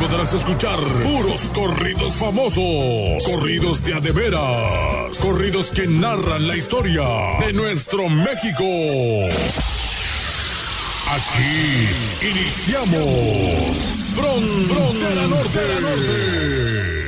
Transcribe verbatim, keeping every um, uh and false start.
podrás escuchar puros corridos famosos, corridos de a de veras, corridos que narran la historia de nuestro México. Aquí iniciamos Frontera Norte. Norte.